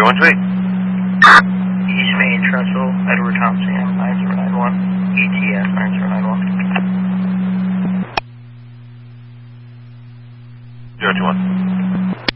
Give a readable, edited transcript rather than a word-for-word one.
218. East Main, Trestle, Edward Thompson, 9091, ETS 9091. 021.